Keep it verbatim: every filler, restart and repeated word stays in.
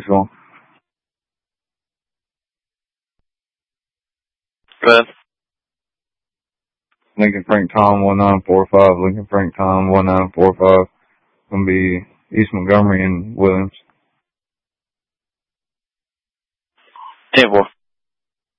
usual. Go ahead. Lincoln Frank Tom one nine four five. Lincoln Frank Tom one nine four five. Gonna be East Montgomery and Williams. ten four.